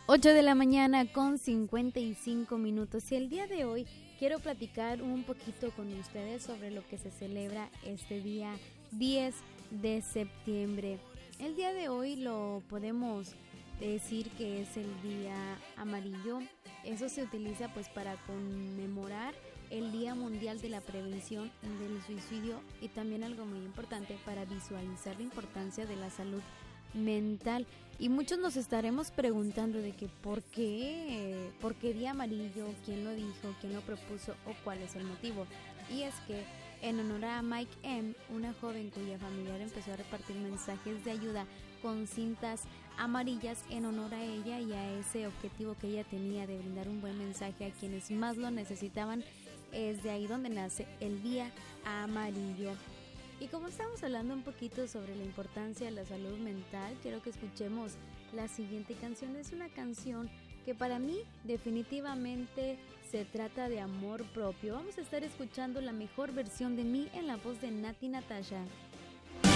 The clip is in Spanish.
8 de la mañana con 55 minutos y el día de hoy quiero platicar un poquito con ustedes sobre lo que se celebra este día 10 de septiembre. El día de hoy lo podemos decir que es el día amarillo. Eso se utiliza pues para conmemorar el Día Mundial de la Prevención del Suicidio y también algo muy importante para visualizar la importancia de la salud mental. Y muchos nos estaremos preguntando de que ¿por qué día amarillo? ¿Quién lo dijo? ¿Quién lo propuso? ¿O cuál es el motivo? Y es que en honor a Mike M., una joven cuya familiar empezó a repartir mensajes de ayuda con cintas amarillas en honor a ella y a ese objetivo que ella tenía de brindar un buen mensaje a quienes más lo necesitaban, es de ahí donde nace el Día Amarillo. Y como estamos hablando un poquito sobre la importancia de la salud mental, quiero que escuchemos la siguiente canción. Es una canción que para mí definitivamente se trata de amor propio. Vamos a estar escuchando la mejor versión de mí en la voz de Nati Natasha.